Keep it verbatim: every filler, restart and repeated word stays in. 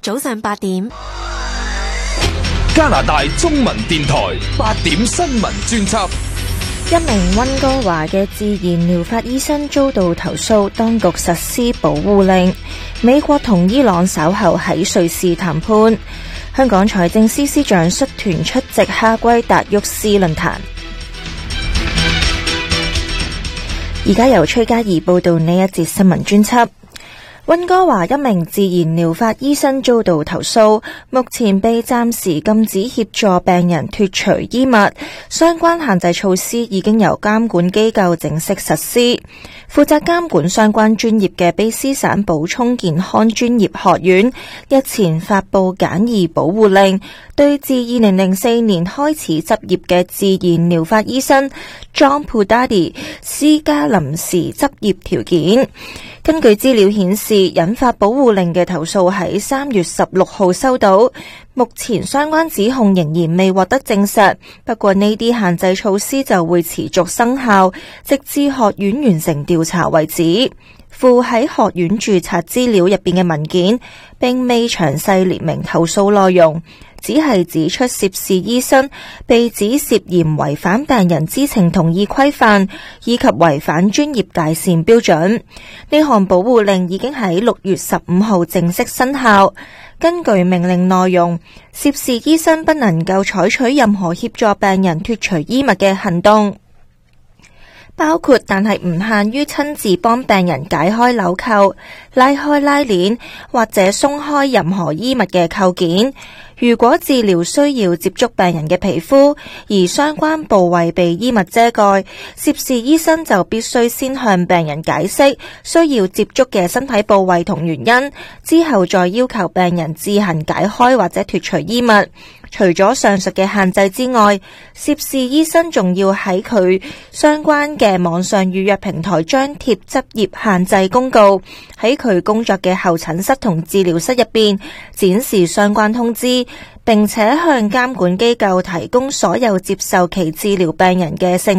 早上八點， 加拿大中文電台八點新聞專輯。 一名溫哥華嘅自然療法醫生遭到投訴，當局實施保護令。美國同伊朗稍後喺瑞士談判。香港財政司司長率團出席夏季達沃斯論壇。而家由崔嘉儀報道呢一節新聞專輯。溫哥華一名自然療法醫生遭到投訴，目前被暫時禁止協助病人脫除衣物，相關限制措施已經由監管機構正式實施。負責監管相關專業嘅卑詩省補充健康專業學院日前發布簡易保護令，對自二零零四年開始執業嘅自然療法醫生 John Pudati 施加臨時執業條件。根據資料顯示，引發保護令嘅投訴喺三月十六號收到，目前相關指控仍然未獲得證實。不過呢啲限制措施就會持續生效，直至學院完成調查為止。附喺學院註冊資料入邊嘅文件並未詳細列明投訴內容，只係指出涉事醫生被指涉嫌違反病人知情同意規範以及違反專業界線標準。呢項保護令已經喺六月十五號正式生效。根據命令內容，涉事醫生不能夠採取任何協助病人脫除衣物嘅行動，包括但係唔限於親自幫病人解開紐扣、拉開拉鏈或者鬆開任何衣物嘅扣件。如果治療需要接觸病人嘅皮膚，而相關部位被衣物遮蓋，涉事醫生就必須先向病人解釋需要接觸嘅身體部位同原因，之後再要求病人自行解開或者脫除衣物。除咗上述嘅限制之外，涉事醫生仲要喺佢相關嘅網上預約平台張貼執業限制公告，喺佢工作嘅候診室同治療室入邊展示相關通知，並且向監管機構提供所有接受其治療病人嘅姓